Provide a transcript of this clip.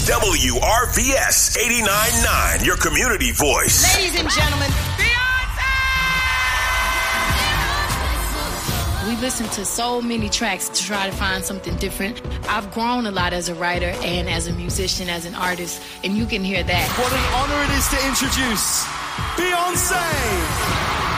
WRVS 89.9, your community voice. Ladies and gentlemen, we listen to so many tracks to try to find something different. I've grown a lot as a writer and as a musician, as an artist, and you can hear that. What an honor it is to introduce Beyonce!